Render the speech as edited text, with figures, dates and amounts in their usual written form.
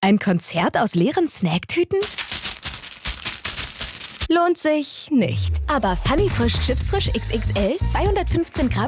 Ein Konzert aus leeren Snacktüten? Lohnt sich nicht. Aber Funny Frisch Chips Frisch XXL 215 Gramm